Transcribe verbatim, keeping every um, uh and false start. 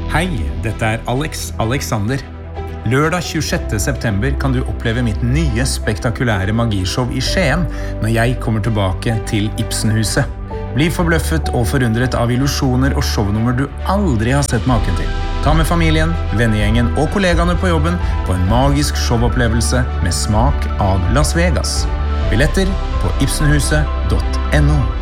Hei, dette er Alex Alexander. Lørdag tjuesjette september kan du oppleve mitt nye spektakulære magishow i Skien når jeg kommer tilbake til Ibsenhuset. Bli forbløffet og forundret av illusjoner og shownummer du aldri har sett maken til. Ta med familien, vennegjengen og kollegaene på jobben på en magisk showopplevelse med smak av Las Vegas. Billetter på ibsenhuset punktum no.